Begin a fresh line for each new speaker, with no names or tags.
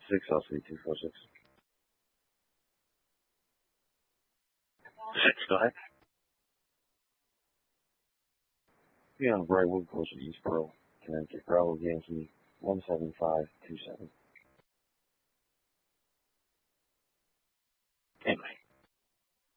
6, I'll see 246. 6, go ahead. Be on Brightwood, close to East Pearl, Connecticut. Bravo Yankee 17527.